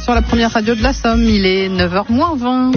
sur la première radio de la Somme. Il est 9h-20.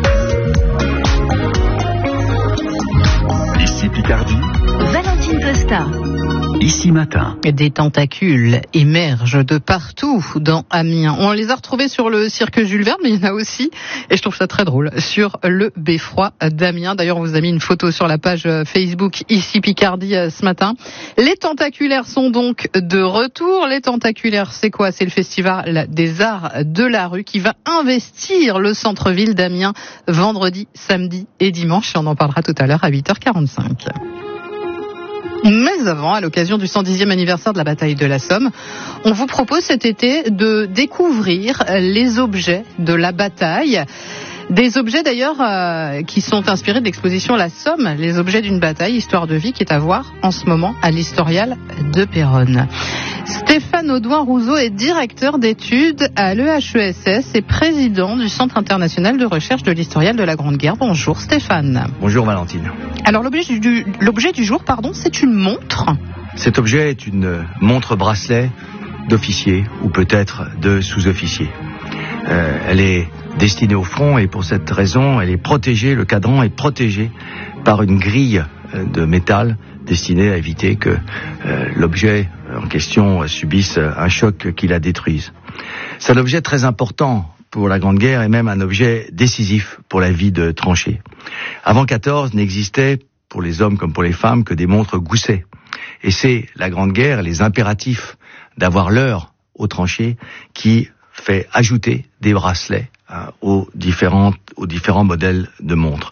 Ici Picardie. Valentine Costa. Ici Matin. Des tentacules émergent de partout dans Amiens. On les a retrouvés sur le cirque Jules Verne, mais il y en a aussi, et je trouve ça très drôle, sur le beffroi d'Amiens. D'ailleurs, on vous a mis une photo sur la page Facebook Ici Picardie ce matin. Les tentaculaires sont donc de retour. Les tentaculaires, c'est quoi? C'est le festival des arts de la rue qui va investir le centre-ville d'Amiens vendredi, samedi et dimanche. Et on en parlera tout à l'heure à 8h45. Mais avant, à l'occasion du 110e anniversaire de la bataille de la Somme, on vous propose cet été de découvrir les objets de la bataille. Des objets d'ailleurs qui sont inspirés de l'exposition La Somme, les objets d'une bataille, histoire de vie, qui est à voir en ce moment à l'Historial de Péronne. Stéphane Audouin-Rousseau est directeur d'études à l'EHESS et président du Centre international de recherche de l'Historial de la Grande Guerre. Bonjour Stéphane. Bonjour Valentine. Alors l'objet du jour, c'est une montre. Cet objet est une montre bracelet d'officier ou peut-être de sous-officier. Elle est destinée au front et pour cette raison, elle est protégée, le cadran est protégé par une grille de métal destinée à éviter que l'objet en question subisse un choc qui la détruise. C'est un objet très important pour la Grande Guerre et même un objet décisif pour la vie de tranchée. Avant 14, n'existait pour les hommes comme pour les femmes que des montres Gousset. Et c'est la Grande Guerre, les impératifs d'avoir l'heure aux tranchées qui fait ajouter des bracelets aux différents modèles de montres.